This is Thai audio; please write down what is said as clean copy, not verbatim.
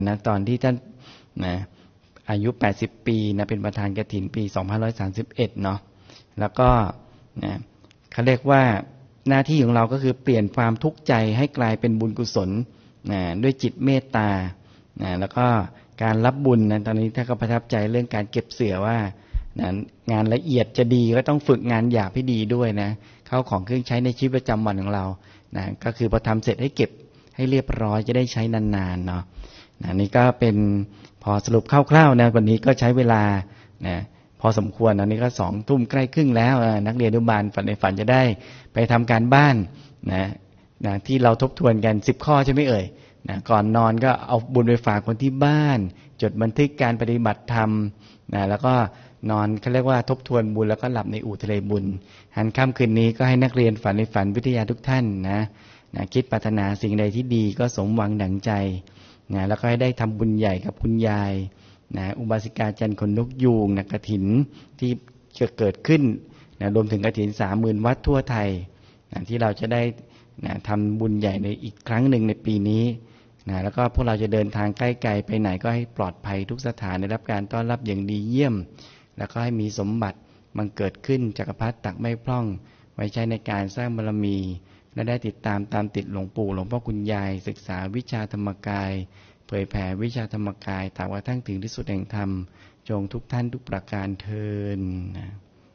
นะตอนที่ท่านนะอายุ80ปีนะเป็นประธานกฐินปี2531เนาะแล้วก็นะเขาเรียกว่าหน้าที่ของเราก็คือเปลี่ยนความทุกข์ใจให้กลายเป็นบุญกุศลนะด้วยจิตเมตตานะแล้วก็การรับบุญนะตอนนี้ถ้าก็ประทับใจเรื่องการเก็บเสื่อว่านะงานละเอียดจะดีก็ต้องฝึกงานหยาบให้ดีด้วยนะเข้าของเครื่องใช้ในชีวิตประจำวันของเรานะก็คือพอทำเสร็จให้เก็บให้เรียบร้อยจะได้ใช้นานๆเนาะนะนี่ก็เป็นพอสรุปคร่าวๆนะวันนี้ก็ใช้เวลานะพอสมควรตอนนี้ก็20:00ใกล้ครึ่งแล้วนักเรียนอนุบาลฝันในฝันจะได้ไปทำการบ้านนะที่เราทบทวนกัน10ข้อใช่ไหมเอ่ยนะก่อนนอนก็เอาบุญไปฝากคนที่บ้านจดบันทึกการปฏิบัติธรรมนะแล้วก็นอนเขาเรียกว่าทบทวนบุญแล้วก็หลับในอู่ทะเลบุญหันค่ำคืนนี้ก็ให้นักเรียนฝันในฝันวิทยาทุกท่านนะคิดปรารถนาสิ่งใดที่ดีก็สมหวังดั่งใจนะแล้วก็ให้ได้ทำบุญใหญ่กับคุณยายนะอุบาสิกาจันทร์ขนนกยูงนะกฐินที่จะเกิดขึ้นนะรวมถึงกฐิน30,000 วัดทั่วไทยนะที่เราจะได้นะทำบุญใหญ่ในอีกครั้งหนึ่งในปีนี้นะแล้วก็พวกเราจะเดินทางใกล้ไกลไปไหนก็ให้ปลอดภัยทุกสถานได้รับการต้อนรับอย่างดีเยี่ยมแล้วก็ให้มีสมบัติมันเกิดขึ้นจักรพรรดิตักไม่พร่องไว้ใช้ในการสร้างบารมีและได้ติดตามติดหลวงปู่หลวงพ่อคุณยายศึกษาวิชาธรรมกายเผยแผ่วิชาธรรมกายตราบกระทั่งถึงที่สุดแห่งธรรมจงทุกท่านทุกประการเทอญนะ